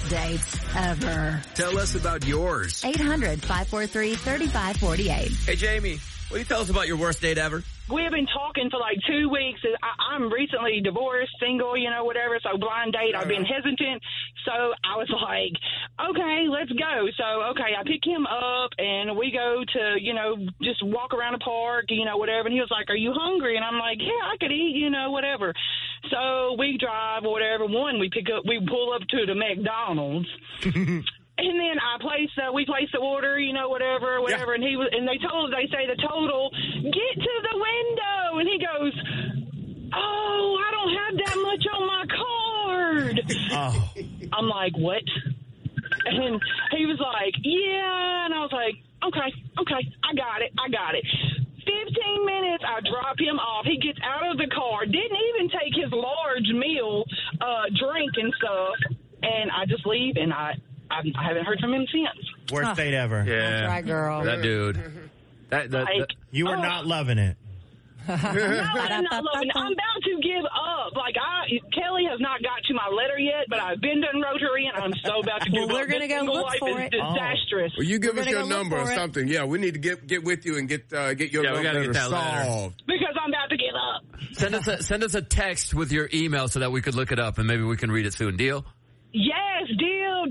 dates ever. Tell us about yours. 800-543-3548. Hey, Jamie, will you tell us about your worst date ever? We have been talking for like 2 weeks. I'm recently divorced, single, whatever. So blind date, I've been hesitant. So I was like, okay, let's go. So, I pick him up and we go to, just walk around the park, whatever. And he was like, are you hungry? And I'm like, yeah, I could eat, whatever. So we drive or whatever. We pull up to the McDonald's. And then we placed the order, whatever, Yeah. and they say the total, get to the window, and he goes, oh, I don't have that much on my card. Oh. I'm like, what? And he was like, yeah, and I was like, okay, I got it. 15 minutes, I drop him off. He gets out of the car, didn't even take his large meal, drink and stuff, and I just leave, and I haven't heard from him since. Worst date ever. Yeah. That's right, girl. That dude. You were not loving it. No, I'm not loving it. I'm about to give up. Kelly has not got to my letter yet, but I've been done Rotary, and I'm so about to give up. We're going to go This look life for is it. disastrous. Well, you give us your gonna go number look or for it. something. Yeah, we need to get with you and get your Yeah, we gotta letter get that letter. solved. Because I'm about to give up. Send us a text with your email so that we could look it up and maybe we can read it soon. Deal? Yes, deal,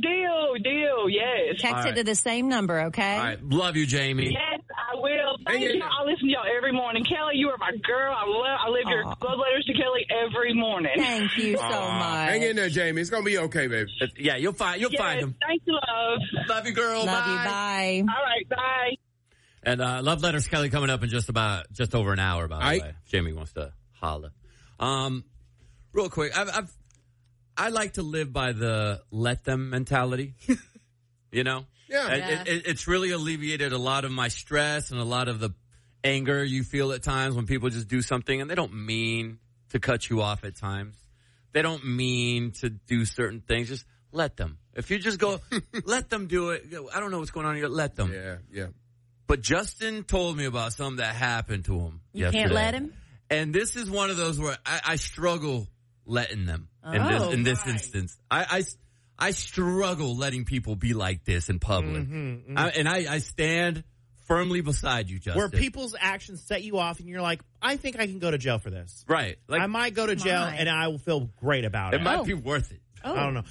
yes. Text it to the same number, okay? All right. Love you, Jamie. Yes, I will. Thank you. I listen to y'all every morning. Kelly, you are my girl. I live your love letters to Kelly every morning. Thank you so much. Hang in there, Jamie. It's going to be okay, baby. Yeah, you'll find him. Thank you, love. Love you, girl. Love you. Bye. Bye. All right, bye. And love letters, Kelly, coming up in just over an hour, by the Aight. way. Jamie wants to holla. Real quick, I like to live by the let them mentality. Yeah. It's really alleviated a lot of my stress and a lot of the anger you feel at times when people just do something and they don't mean to cut you off at times. They don't mean to do certain things. Just let them. If you just go, let them do it. I don't know what's going on here. Let them. Yeah. But Justin told me about something that happened to him yesterday. Can't let him? And this is one of those where I struggle letting them in this instance. I struggle letting people be like this in public. I stand firmly beside you, Justin. Where people's actions set you off and you're like, I think I can go to jail for this. Right. Like, I might go to jail and I will feel great about it. it might be worth it. I don't know.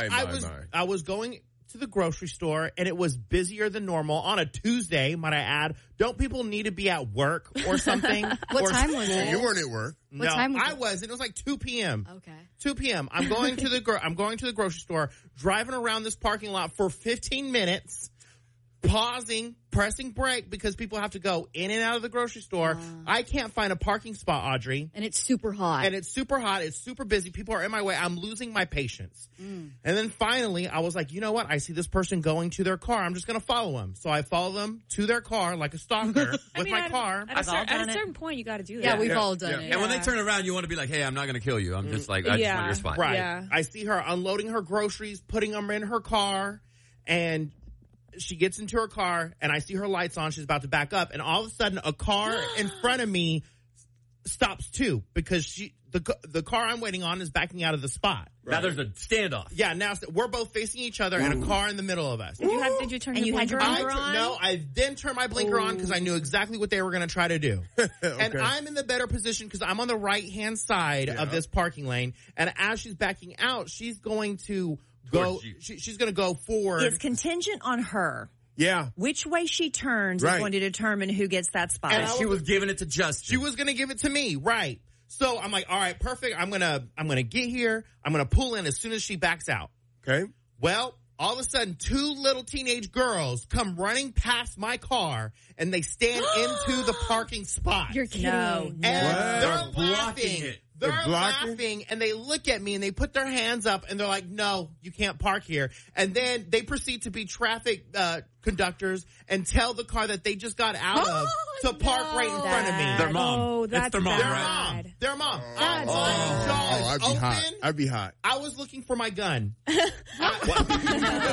I was going to the grocery store and it was busier than normal on a Tuesday, might I add. Don't people need to be at work or something? What time was it? You weren't at work. No, time was I it? wasn't. It was like 2 p.m. Okay. 2 p.m. I'm going to the grocery store, driving around this parking lot for 15 minutes, pausing, pressing brake because people have to go in and out of the grocery store. I can't find a parking spot, Audrey. And it's super hot. And it's super hot. It's super busy. People are in my way. I'm losing my patience. And then finally, I was like, you know what? I see this person going to their car. I'm just going to follow them. So I follow them to their car like a stalker with my car. At a certain point, you got to do that. Yeah, we've all done it. And when they turn around, you want to be like, hey, I'm not going to kill you. I'm just like, I just want your spot. Right. Yeah. I see her unloading her groceries, putting them in her car, and she gets into her car, and I see her lights on. She's about to back up, and all of a sudden, a car in front of me stops too because the car I'm waiting on is backing out of the spot. Right. Now there's a standoff. Yeah, now we're both facing each other and a car in the middle of us. Did you turn your blinker on? No, I then turned my blinker on because I knew exactly what they were going to try to do. And I'm in the better position because I'm on the right-hand side of this parking lane. And as she's backing out, she's going to go. She's going to go forward. It's contingent on her. Yeah. Which way she turns is going to determine who gets that spot. And she was giving it to Justin. She was going to give it to me, right? So I'm like, all right, perfect. I'm gonna get here. I'm gonna pull in as soon as she backs out. Okay. Well, all of a sudden, 2 little teenage girls come running past my car, and they stand into the parking spot. You're kidding. No. And they're blocking laughing. it. They're blocking? laughing, and they look at me, and they put their hands up, and they're like, no, you can't park here. And then they proceed to be traffic conductors and tell the car that they just got out of to park right in front of me. Their mom. Oh, It's that's their mom, bad. right? Their mom. That's Jaws I'd be hot. open. I'd be hot. I was looking for my gun. He doesn't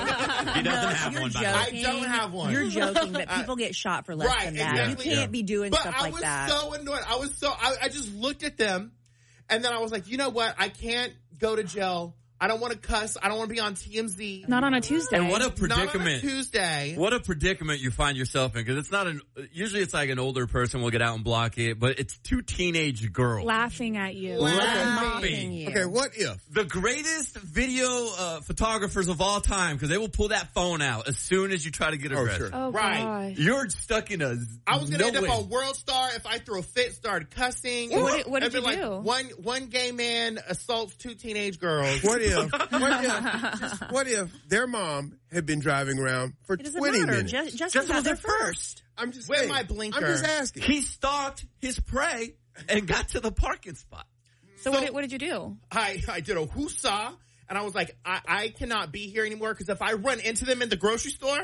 have you're one, by the way. joking. I don't have one. You're joking, but people get shot for less than that. Exactly. You can't be doing But stuff I like was that. so annoyed. I just looked at them, and then I was like, you know what? I can't go to jail I don't want to cuss. I don't want to be on TMZ. Not on a Tuesday. And what a Not predicament. on a Tuesday. What a predicament you find yourself in, because it's not usually it's like an older person will get out and block it, but it's two teenage girls. Laughing at you. Laughing. you. Okay, what if? The greatest video photographers of all time, because they will pull that phone out as soon as you try to get arrested. sure. Oh, Right. gosh. You're stuck in a I was going to no end up win. on World Star if I threw a fit, started cussing. What did you like, do? One gay man assaults two teenage girls. What if their mom had been driving around for It doesn't 20 matter. minutes? Justin's out there first. I'm just With saying. my blinker. I'm just asking. He stalked his prey and got to the parking spot. So what did you do? I did a whoosah, and I was like, I cannot be here anymore, because if I run into them in the grocery store,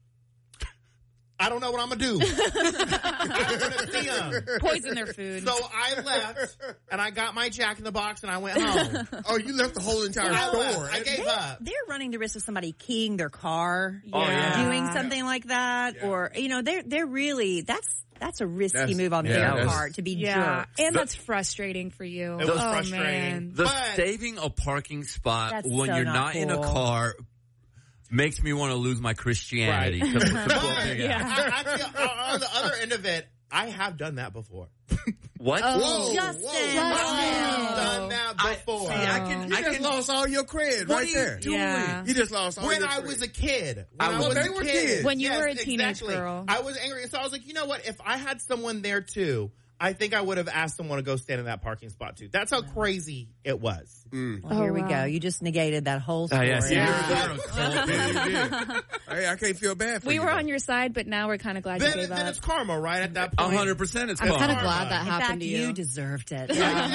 I don't know what I'm going to do. I'm going to see them. Poison their food. So I left, and I got my Jack in the Box, and I went home. Oh, you left the whole entire store. I gave up. They're running the risk of somebody keying their car, yeah. doing something like that, or they're really that's a risky move on their that's- part to be yeah. jerks. And that's frustrating for you. It was oh, frustrating. Man. The But- saving a parking spot That's when so you're not not in a cool. car makes me want to lose my Christianity. Right. 'Cause it's a But, big ass. I feel, on the other end of it, I have done that before. What? Whoa, Justin. whoa. I've done that before. You just lost all your cred What right are you there. doing? Yeah. You just lost all When your I cred. was a kid. They were kids. When you Yes, were a teenage exactly. girl. I was angry. So I was like, you know what? If I had someone there too, I think I would have asked someone to go stand in that parking spot too. That's how crazy it was. Well, here we wow. go. You just negated that whole story. yes, Yeah. you're a cult, dude. Hey, I can't feel bad for We you. were on your side, but now we're kind of glad you Then gave up. it's karma, right? At that point. 100% it's I'm fun. kind of glad that In happened fact, to you you. deserved it.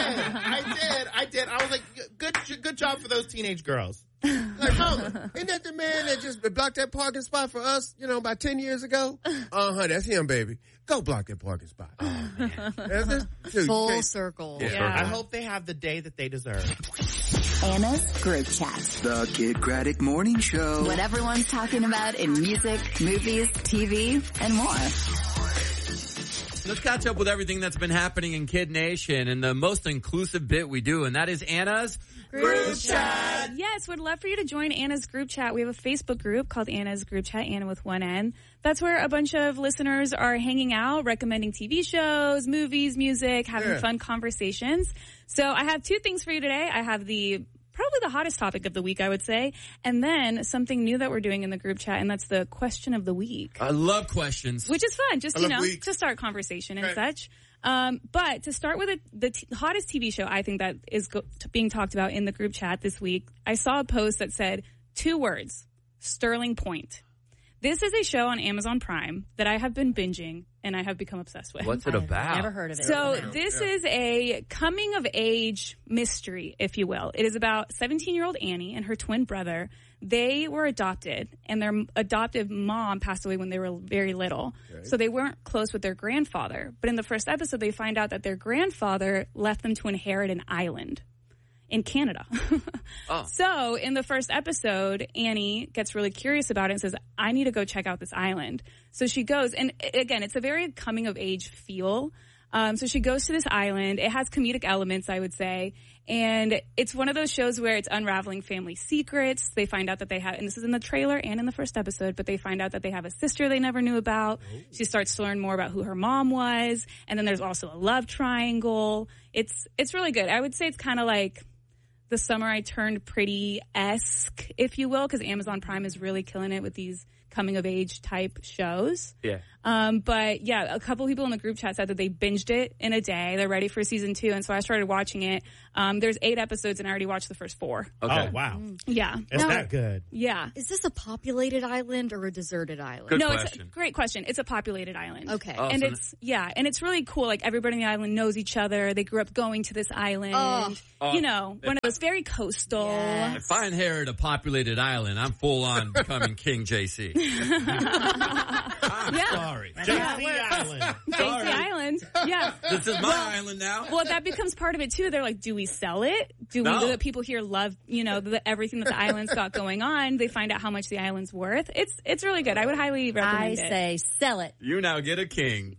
I did. I was like, good job for those teenage girls. Like, Mama, ain't that the man that just blocked that parking spot for us, about 10 years ago? That's him, baby. Go block that parking spot. Oh, man. Full circle. Yeah. I hope they have the day that they deserve. Anna's Group Chat. The Kid Craddock Morning Show. What everyone's talking about in music, movies, TV, and more. Let's catch up with everything that's been happening in Kid Nation and the most inclusive bit we do, and that is Anna's Group Chat. Yes, would love for you to join Anna's Group Chat. We have a Facebook group called Anna's Group Chat, Anna with one N. That's where a bunch of listeners are hanging out, recommending TV shows, movies, music, having fun conversations. So I have two things for you today. I have probably the hottest topic of the week, I would say, and then something new that we're doing in the group chat, and that's the question of the week. I love questions. Which is fun, just, weeks. to start conversation and such. But to start with the hottest TV show I think that is being talked about in the group chat this week, I saw a post that said 2 words, Sterling Point. This is a show on Amazon Prime that I have been binging and I have become obsessed with. What's it about? Never heard of it. So this is a coming of age mystery, if you will. It is about 17-year-old Annie and her twin brother. They were adopted, and their adoptive mom passed away when they were very little. Okay. So they weren't close with their grandfather. But in the first episode, they find out that their grandfather left them to inherit an island in Canada. So in the first episode, Annie gets really curious about it and says, I need to go check out this island. So she goes, and again, it's a very coming of age feel. So she goes to this island. It has comedic elements, I would say. And it's one of those shows where it's unraveling family secrets. They find out that they have, and this is in the trailer and in the first episode, but they find out that they have a sister they never knew about. She starts to learn more about who her mom was. And then there's also a love triangle. It's really good. I would say it's kind of like The Summer I Turned Pretty-esque, if you will, because Amazon Prime is really killing it with these coming-of-age type shows. Yeah. But, yeah, a couple people in the group chat said that they binged it in a day. They're ready for season 2, and so I started watching it. There's 8 episodes, and I already watched the first 4. Okay. Oh, wow. Yeah. It's that good. Yeah. Is this a populated island or a deserted island? Good No, question. it's a great question. It's a populated island. Okay. Oh, And so and it's really cool. Like, everybody on the island knows each other. They grew up going to this island. You know, one of those very coastal. Yes. If I inherit a populated island, I'm full on becoming King JC. Sorry. JC Island. Stacy Island. Yeah. This is my island now. Well, that becomes part of it too. They're like, do we sell it? Do No. the people here love, everything that the island's got going on? They find out how much the island's worth. It's really good. I would highly recommend it. I say sell it. You now get a king.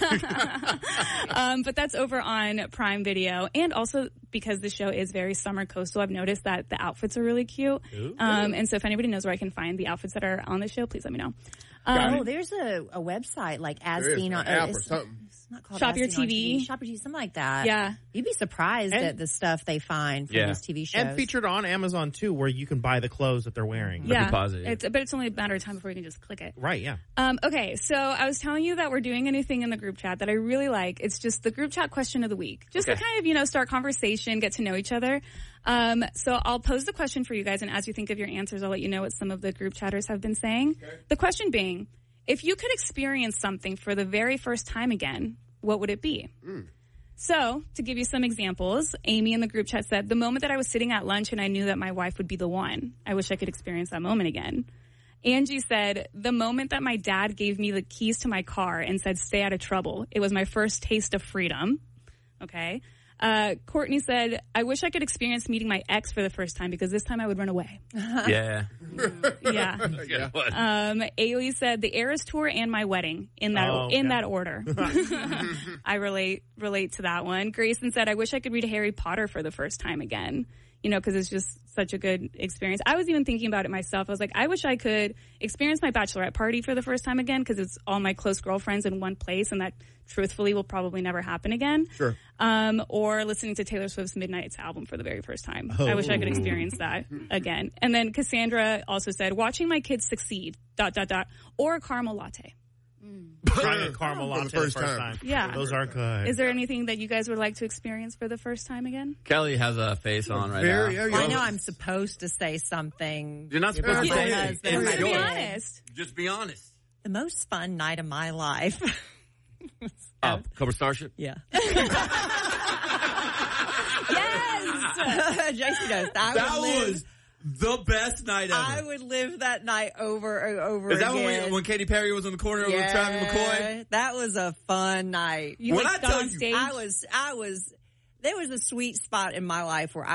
But that's over on Prime Video. And also because the show is very summer coastal, I've noticed that the outfits are really cute. And so if anybody knows where I can find the outfits that are on the show, please let me know. There's a website like As There is Seen an on app or it's something. not called Shop As Your Seen on TV. Shop Your TV, something like that. Yeah. You'd be surprised And- at the stuff they find from Yeah. these TV shows. And featured on Amazon, too, where you can buy the clothes that they're wearing. Yeah. positive. But it's only a matter of time before you can just click it. Right, yeah. Okay, so I was telling you that we're doing a new thing in the group chat that I really like. It's just the group chat question of the week. Just to kind of, start conversation, get to know each other. So I'll pose the question for you guys, and as you think of your answers, I'll let you know what some of the group chatters have been saying. Okay. The question being, if you could experience something for the very first time again, what would it be? So, to give you some examples, Amy in the group chat said, the moment that I was sitting at lunch and I knew that my wife would be the one. I wish I could experience that moment again. Angie said, the moment that my dad gave me the keys to my car and said, stay out of trouble. It was my first taste of freedom. Okay. Courtney said, I wish I could experience meeting my ex for the first time because this time I would run away. Yeah. Yeah. Yeah. Ailey said, the Eras Tour and my wedding in that order. I relate to that one. Grayson said, I wish I could read Harry Potter for the first time again. Because it's just such a good experience. I was even thinking about it myself. I was like, I wish I could experience my bachelorette party for the first time again because it's all my close girlfriends in one place, and that truthfully will probably never happen again. Sure. Or listening to Taylor Swift's Midnight's album for the very first time. I wish I could experience that again. And then Cassandra also said, watching my kids succeed, ... or a caramel latte. Trying a caramel latte the first time. Yeah. Those are good. Is there anything that you guys would like to experience for the first time again? Kelly has a face on right Very- now. yeah, I know I'm supposed to say something. You're not supposed to for my say it. husband. It's Just be yours. honest. Just be honest. The most fun night of my life. Cobra Starship? Yeah. Yes! JC knows. That was the best night ever. I would live that night over and over Is that again. when Katy Perry was in the corner with Travis McCoy? That was a fun night. You When like I got tell on you- stage? I was, there was a sweet spot in my life where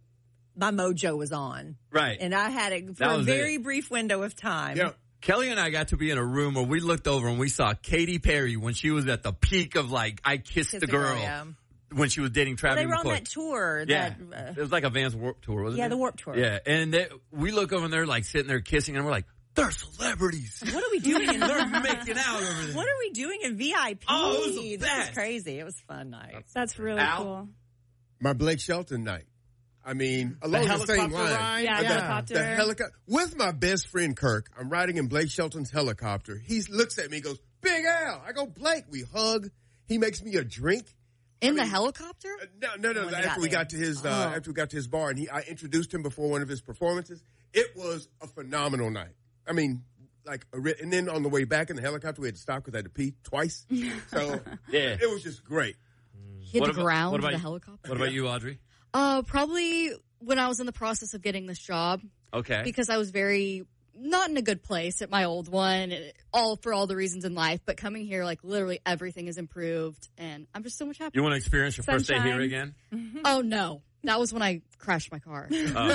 my mojo was on. Right. And I had it for That a was very it. brief window of time. Yeah. Kelly and I got to be in a room where we looked over and we saw Katy Perry when she was at the peak of I kissed the girl yeah. when she was dating Well, Travis they were McCoy. on that tour. Yeah, That, it was like a Vans Warped Tour, wasn't it? yeah, the Warped Tour. Yeah, and we look over and they're sitting there kissing, and we're like, they're celebrities. What are we doing in They're making out over there. What are we doing in VIP? Oh, it was the This best. is crazy. It was a fun night. That's really Al? cool. My Blake Shelton night. I mean, along the same helicopter line. ride? Yeah, The helicopter. helicopter. With my best friend Kirk, I'm riding in Blake Shelton's helicopter. He looks at me and goes, Big Al. I go, Blake. We hug. He makes me a drink. In the helicopter? No. When they After got we there. got to his, after we got to his bar, and I introduced him before one of his performances. It was a phenomenal night. I mean, and then on the way back in the helicopter, we had to stop because I had to pee twice. So Yeah. it was just great. Hit the ground with a helicopter? What about you, Audrey? Probably when I was in the process of getting this job. Okay. Because I was not in a good place at my old one, for all the reasons in life. But coming here, literally everything is improved, and I'm just so much happier. You want to experience your first day here Sunshine. again? Oh, no. That was when I crashed my car.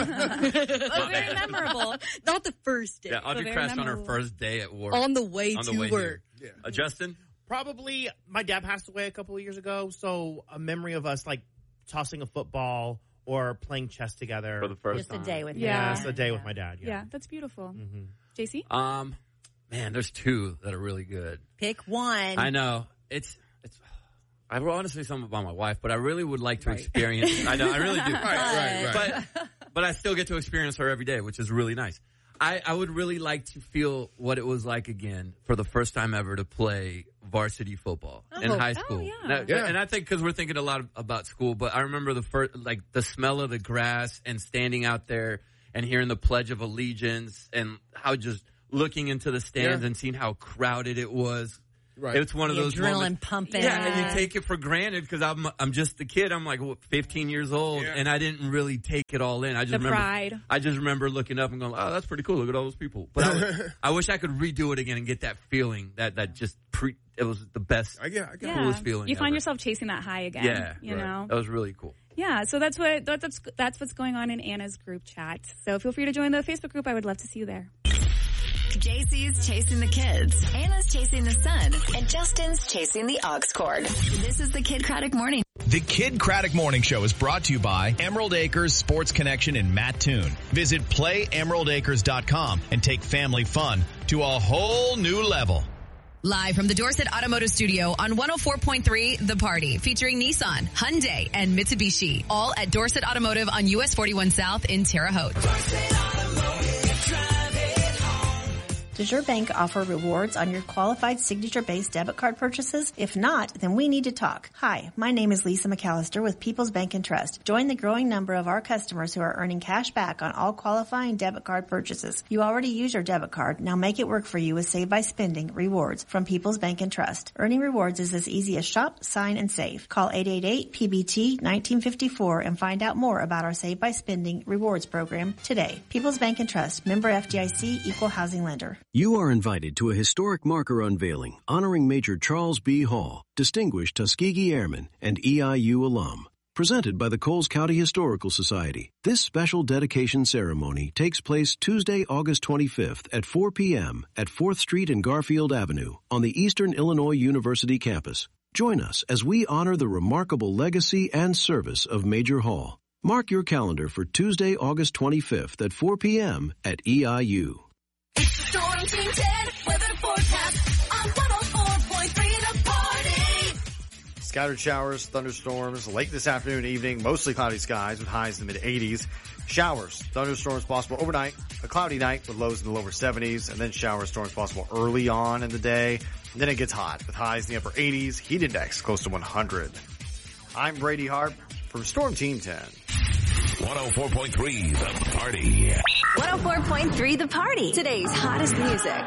Oh, very memorable. Not the first day. Yeah, Audrey very crashed on her memorable. first day at work. On the way On the to way work. here. Justin? Probably, my dad passed away a couple of years ago, so a memory of us, tossing a football or playing chess together. For the first Just time. a day with Yeah. him. Just a day with my dad, Yeah, that's beautiful. Mm-hmm. JC? Man, there's two that are really good. Pick one. I know. It's I want to say something about my wife, but I really would like to experience. I know, I really do. Right. But I still get to experience her every day, which is really nice. I would really like to feel what it was like again for the first time ever to play varsity football in high school. yeah. And I think because we're thinking a lot about school, but I remember the first, the smell of the grass and standing out there and hearing the Pledge of Allegiance and how just looking into the stands and seeing how crowded it was. Right. It's one of The those adrenaline moments. pumping. Yeah, and you take it for granted because I'm just a kid. I'm like 15 years old, and I didn't really take it all in. I just pride. I just remember looking up and going, "Oh, that's pretty cool. Look at all those people." But I wish I could redo it again and get that feeling that just it was the best, coolest feeling. You find ever. yourself chasing that high again. Yeah, you know that was really cool. Yeah, so that's what's going on in Anna's group chat. So feel free to join the Facebook group. I would love to see you there. JC's chasing the kids. Anna's chasing the sun. And Justin's chasing the aux cord. This is the Kid Craddock Morning. The Kid Craddock Morning Show is brought to you by Emerald Acres Sports Connection in Mattoon. Visit playemeraldacres.com and take family fun to a whole new level. Live from the Dorset Automotive Studio on 104.3 The Party, featuring Nissan, Hyundai, and Mitsubishi. All at Dorset Automotive on US 41 South in Terre Haute. Does your bank offer rewards on your qualified signature-based debit card purchases? If not, then we need to talk. Hi, my name is Lisa McAllister with People's Bank and Trust. Join the growing number of our customers who are earning cash back on all qualifying debit card purchases. You already use your debit card. Now make it work for you with Save by Spending rewards from People's Bank and Trust. Earning rewards is as easy as shop, sign, and save. Call 888-PBT-1954 and find out more about our Save by Spending rewards program today. People's Bank and Trust, member FDIC, equal housing lender. You are invited to a historic marker unveiling honoring Major Charles B. Hall, distinguished Tuskegee Airman and EIU alum. Presented by the Coles County Historical Society. This special dedication ceremony takes place Tuesday, August 25th at 4 p.m. at 4th Street and Garfield Avenue on the Eastern Illinois University campus. Join us as we honor the remarkable legacy and service of Major Hall. Mark your calendar for Tuesday, August 25th at 4 p.m. at EIU. Storm Team 10 weather forecast on 104.3 The Party. Scattered showers, thunderstorms late this afternoon and evening. Mostly cloudy skies with highs in the mid-80s. Showers, thunderstorms possible overnight. A cloudy night with lows in the lower 70s. And then shower storms possible early on in the day. And then it gets hot with highs in the upper 80s. Heat index close to 100. I'm Brady Harp from Storm Team 10. 104.3 The Party. 104.3 The Party. Today's hottest music.